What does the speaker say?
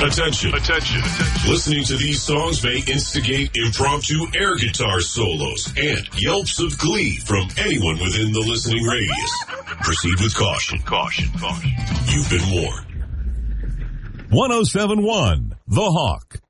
Attention. Listening to these songs may instigate impromptu air guitar solos and yelps of glee from anyone within the listening radius. Proceed with caution. You've been warned. 107.1 The Hawk.